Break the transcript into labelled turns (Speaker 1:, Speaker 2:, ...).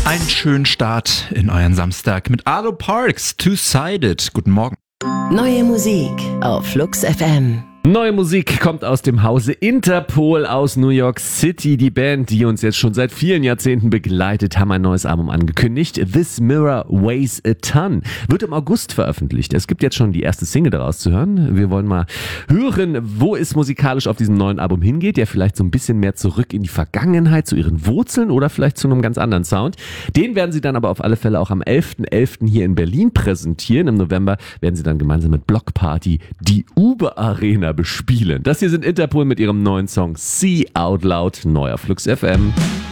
Speaker 1: Einen schönen Start in euren Samstag mit Arlo Parks, Two-Sided. Guten Morgen.
Speaker 2: Neue Musik auf Flux FM.
Speaker 3: Neue Musik kommt aus dem Hause Interpol aus New York City. Die Band, die uns jetzt schon seit vielen Jahrzehnten begleitet, haben ein neues Album angekündigt. This Mirror Weighs a Ton. Wird im August veröffentlicht. Es gibt jetzt schon die erste Single daraus zu hören. Wir wollen mal hören, wo es musikalisch auf diesem neuen Album hingeht. Ja, vielleicht so ein bisschen mehr zurück in die Vergangenheit, zu ihren Wurzeln oder vielleicht zu einem ganz anderen Sound. Den werden sie dann aber auf alle Fälle auch am 11.11. hier in Berlin präsentieren. Im November werden sie dann gemeinsam mit Block Party die Uber Arena bespielen. Das hier sind Interpol mit ihrem neuen Song See Out Loud, neuer Flux FM.